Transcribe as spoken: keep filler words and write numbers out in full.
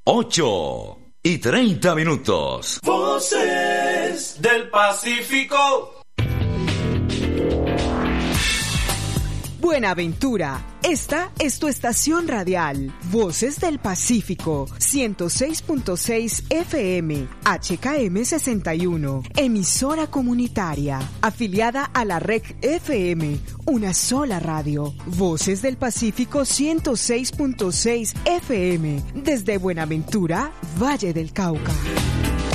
ocho y treinta minutos. Voces del Pacífico. Buenaventura, esta es tu estación radial, Voces del Pacífico, ciento seis punto seis F M, H K M sesenta y uno, emisora comunitaria, afiliada a la R E C F M, una sola radio, Voces del Pacífico ciento seis punto seis F M, desde Buenaventura, Valle del Cauca.